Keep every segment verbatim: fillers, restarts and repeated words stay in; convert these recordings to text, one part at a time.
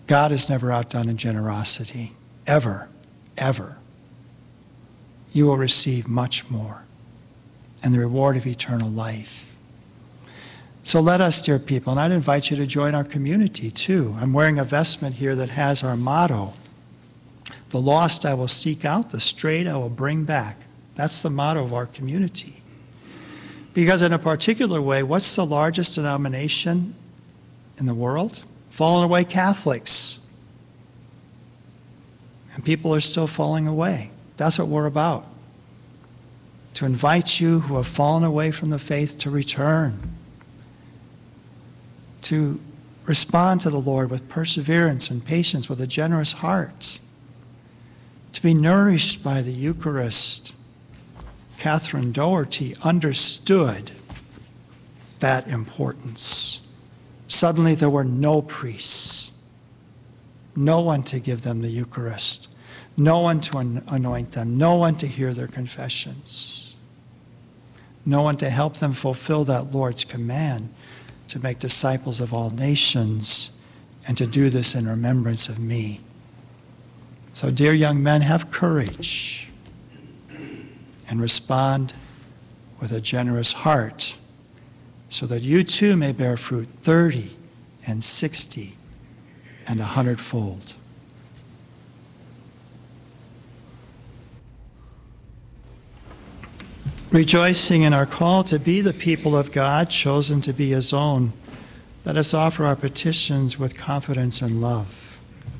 God is never outdone in generosity, ever, ever. You will receive much more, and the reward of eternal life. So let us, dear people, and I'd invite you to join our community too. I'm wearing a vestment here that has our motto, the lost I will seek out, the strayed I will bring back. That's the motto of our community. Because in a particular way, what's the largest denomination in the world? Fallen away Catholics. And people are still falling away. That's what we're about. To invite you who have fallen away from the faith to return. To respond to the Lord with perseverance and patience, with a generous heart. To be nourished by the Eucharist. Catherine Doherty understood that importance. Suddenly there were no priests, no one to give them the Eucharist, no one to anoint them, no one to hear their confessions, no one to help them fulfill that Lord's command to make disciples of all nations and to do this in remembrance of me. So, dear young men, have courage and respond with a generous heart so that you too may bear fruit thirty and sixty and a hundredfold. Rejoicing in our call to be the people of God, chosen to be his own, let us offer our petitions with confidence and love.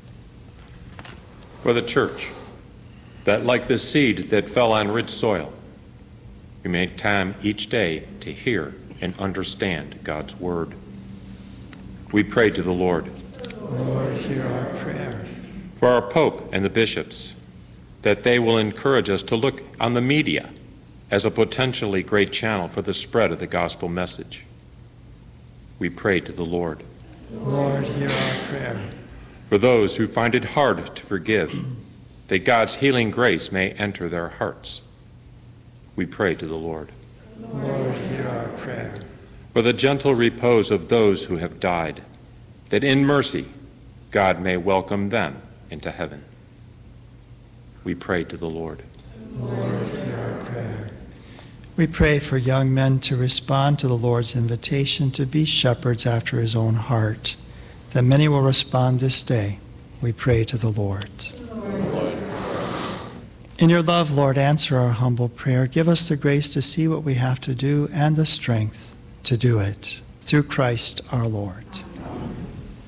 For the church, that like the seed that fell on rich soil, we make time each day to hear and understand God's word. We pray to the Lord. Lord, hear our prayer. For our Pope and the bishops, that they will encourage us to look on the media as a potentially great channel for the spread of the gospel message. We pray to the Lord. Lord, hear our prayer. For those who find it hard to forgive, that God's healing grace may enter their hearts. We pray to the Lord. Lord, hear our prayer. For the gentle repose of those who have died, that in mercy God may welcome them into heaven. We pray to the Lord. Lord, hear our prayer. We pray for young men to respond to the Lord's invitation to be shepherds after his own heart, that many will respond this day. We pray to the Lord. Lord. In your love, Lord, answer our humble prayer. Give us the grace to see what we have to do and the strength to do it. Through Christ our Lord.